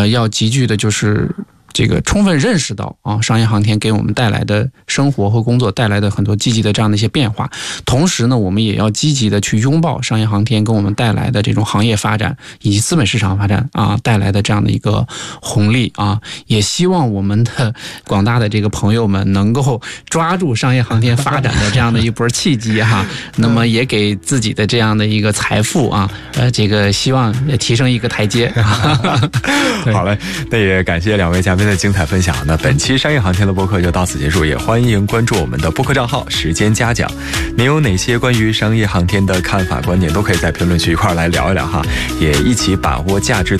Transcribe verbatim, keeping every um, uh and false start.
呃，要急剧的就是这个充分认识到啊，商业航天给我们带来的生活和工作带来的很多积极的这样的一些变化。同时呢，我们也要积极的去拥抱商业航天给我们带来的这种行业发展以及资本市场发展啊带来的这样的一个红利啊。也希望我们的广大的这个朋友们能够抓住商业航天发展的这样的一波契机哈，那么也给自己的这样的一个财富啊，呃，这个希望也提升一个台阶。 好嘞，那也感谢两位嘉宾的精彩分享。那本期商业航天的播客就到此结束，也欢迎关注我们的播客账号时间嘉奖。您有哪些关于商业航天的看法观点，都可以在评论区一块来聊一聊哈，也一起把握价值投